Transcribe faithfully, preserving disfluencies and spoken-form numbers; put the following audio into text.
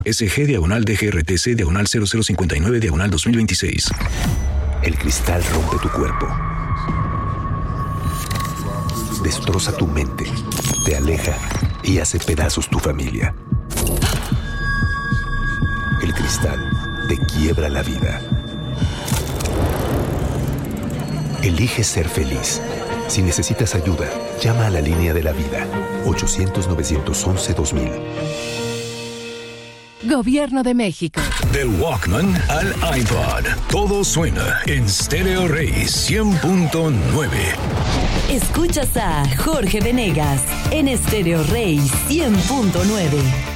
S G diagonal D G R T C diagonal cero cero cincuenta y nueve diagonal dos mil veintiséis. El cristal rompe tu cuerpo. Destroza tu mente, te aleja y hace pedazos tu familia. El cristal te quiebra la vida. Elige ser feliz. Si necesitas ayuda, llama a la línea de la vida. ochocientos, novecientos once, dos mil. Gobierno de México. Del Walkman al iPod. Todo suena en Stereo Rey cien punto nueve. Escuchas a Jorge Venegas en Stereo Rey cien punto nueve.